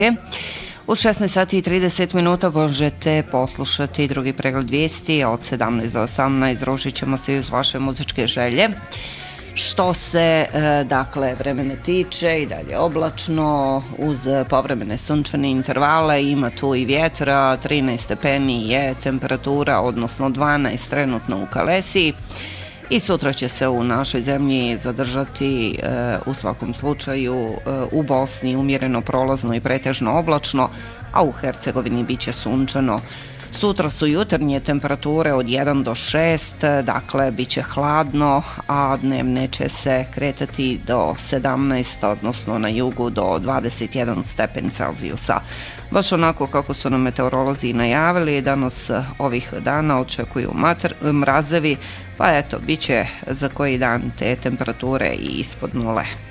U 16 sati i 30 minuta možete poslušati drugi pregled vijesti od 17 do 18. Družit ćemo se i uz vaše muzičke želje. Što se dakle vremena tiče, i dalje oblačno uz povremene sunčane intervale, ima tu i vjetra, 13 stepeni je temperatura, odnosno 12 trenutno u Kalesiji. I sutra će se u našoj zemlji zadržati u svakom slučaju u Bosni umjereno prolazno i pretežno oblačno, a u Hercegovini bit će sunčano. Sutra su jutarnje temperature od 1 do 6, dakle bit će hladno, a dnevne će se kretati do 17, odnosno na jugu do 21 stepen Celzijusa. Baš onako kako su nam meteorolozi najavili, danas ovih dana očekuju mrazevi, pa eto, bit će za koji dan te temperature i ispod nule.